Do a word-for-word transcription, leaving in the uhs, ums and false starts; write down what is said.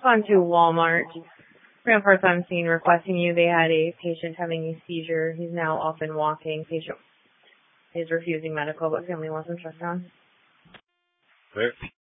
respond to Walmart. Reports on scene requesting you. They had a patient having a seizure. He's now off and walking. Patient is refusing medical, but family wasn't shut down. Clear.